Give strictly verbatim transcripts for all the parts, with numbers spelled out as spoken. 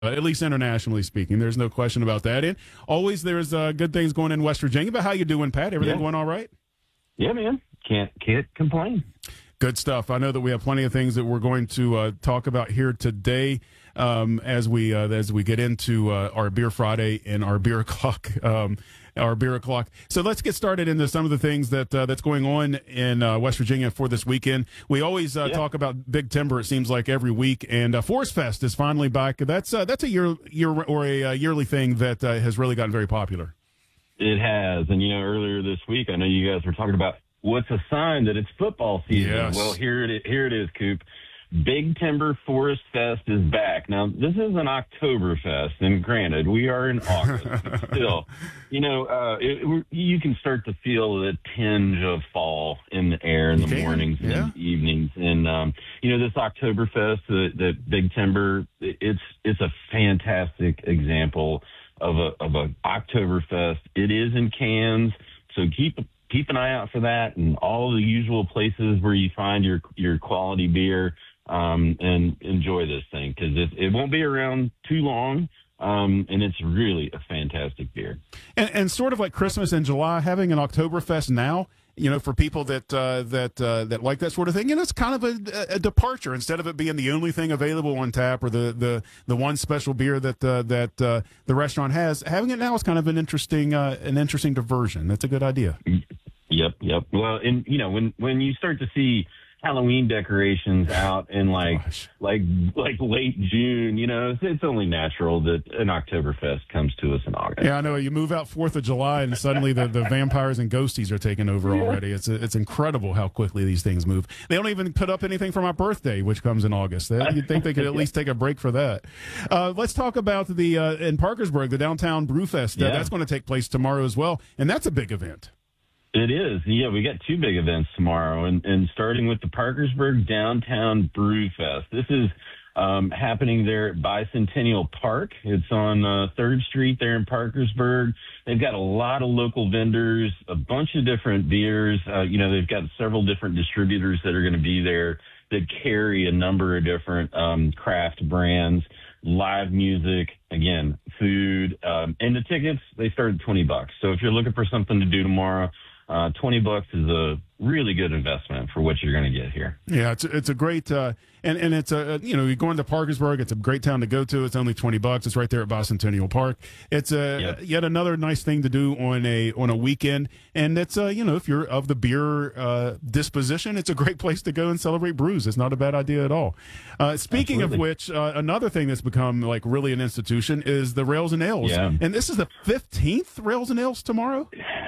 Uh, at least internationally speaking. There's no question about that. And always there's uh, good things going in West Virginia. But how you doing, Pat? Everything yeah. going all right? Yeah, man. Can't can't complain. Good stuff. I know that we have plenty of things that we're going to uh, talk about here today um, as we uh, as we get into uh, our Beer Friday and our Beer O'Clock. Um, our beer o'clock. So let's get started into some of the things that uh, that's going on in uh, West Virginia for this weekend. We always uh, yeah. talk about Big Timber. It seems like every week, and uh, Forest Fest is finally back. That's uh, that's a year year or a uh, yearly thing that uh, has really gotten very popular. It has, and you know, earlier this week, I know you guys were talking about what's a sign that it's football season. Yes. Well, here it is, here it is, Coop. Big Timber Forest Fest is back. Now, this is an Oktoberfest, and granted, we are in August, but still, you know, uh, it, you can start to feel the tinge of fall in the air in the can. mornings yeah. and evenings. And, um, you know, this Oktoberfest, the, the Big Timber, it's it's a fantastic example of a of a Oktoberfest. It is in cans, so keep keep an eye out for that, and all the usual places where you find your your quality beer. Um, and enjoy this thing because it, it won't be around too long, um, and it's really a fantastic beer. And, and sort of like Christmas in July, having an Oktoberfest now, you know, for people that uh, that uh, that like that sort of thing, you know, it's kind of a, a departure. Instead of it being the only thing available on tap or the the, the one special beer that uh, that uh, the restaurant has, having it now is kind of an interesting uh, an interesting diversion. That's a good idea. Yep, yep. Well, and you know, when when you start to see Halloween decorations out in like Gosh. like like late June, you know, it's, it's only natural that an Oktoberfest comes to us in August. Yeah, I know. You move out Fourth of July, and suddenly the, the vampires and ghosties are taking over yeah. already. It's it's incredible how quickly these things move. They don't even put up anything for my birthday, which comes in August. They, you'd think they could at least take a break for that. Uh, let's talk about the uh, in Parkersburg, the downtown Brewfest. Yeah. Uh, that's going to take place tomorrow as well, and that's a big event. It is. Yeah, we got two big events tomorrow, and, and starting with the Parkersburg Downtown Brew Fest. This is um, happening there at Bicentennial Park. It's on uh, third Street there in Parkersburg. They've got a lot of local vendors, a bunch of different beers. Uh, you know, they've got several different distributors that are going to be there that carry a number of different um, craft brands, live music, again, food. Um, and the tickets, they start at twenty bucks. So if you're looking for something to do tomorrow, Uh, twenty bucks is a really good investment for what you're going to get here. Yeah, it's a, it's a great uh, and and it's a you know you're going to Parkersburg. It's a great town to go to. It's only twenty bucks. It's right there at Bicentennial Park. It's a Yep. yet another nice thing to do on a on a weekend. And it's uh, you know if you're of the beer uh, disposition, it's a great place to go and celebrate brews. It's not a bad idea at all. Uh, speaking Absolutely. of which, uh, another thing that's become like really an institution is the Rails and Ales. Yeah. And this is the fifteenth Rails and Ales tomorrow.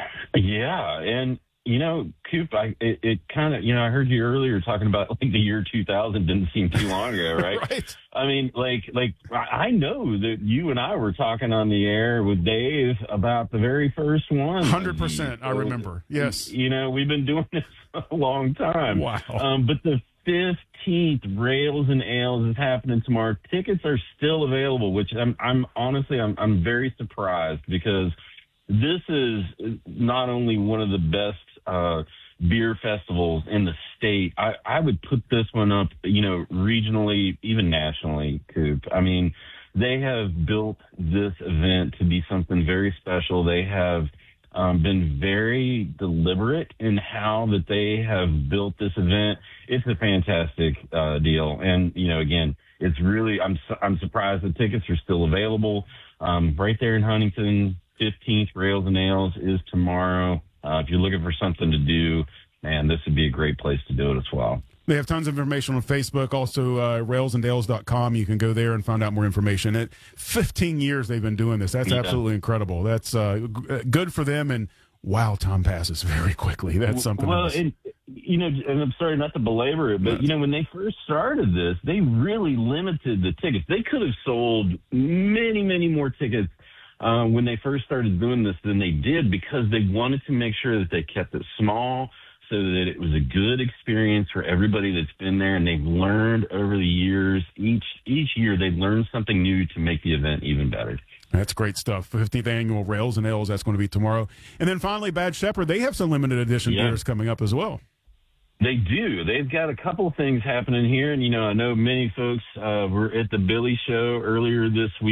Yeah, and you know, Coop, I it, it kind of you know I heard you earlier talking about like the year two thousand didn't seem too long ago, right? Right. I mean, like like I know that you and I were talking on the air with Dave about the very first one. one hundred percent. I remember. Yes. You know, we've been doing this for a long time. Wow. Um, but the fifteenth Rails and Ales is happening tomorrow. Tickets are still available, which I'm, I'm honestly, I'm, I'm very surprised because this is not only one of the best uh, beer festivals in the state. I, I would put this one up, you know, regionally, even nationally, Coop. I mean, they have built this event to be something very special. They have um, been very deliberate in how that they have built this event. It's a fantastic uh, deal. And, you know, again, it's really, I'm, I'm surprised the tickets are still available. Um, right there in Huntington, fifteenth Rails and Ales is tomorrow. Uh, if you're looking for something to do, man, this would be a great place to do it as well. They have tons of information on Facebook, also uh, rails and ales dot com. You can go there and find out more information. At fifteen years they've been doing this. That's Yeah. absolutely incredible. That's uh, g- good for them. And, wow, time passes very quickly. That's something Well, else. and, you know, and I'm sorry not to belabor it, but, you know, when they first started this, they really limited the tickets. They could have sold many, many more tickets uh, when they first started doing this than they did because they wanted to make sure that they kept it small so that it was a good experience for everybody that's been there. And they've learned over the years, each each year they've learned something new to make the event even better. That's great stuff. fifteenth annual Rails and Ales. That's going to be tomorrow. And then finally, Bad Shepherd. They have some limited edition Yeah. beers coming up as well. They do. They've got a couple of things happening here. And, you know, I know many folks uh, were at the Billy Show earlier this week.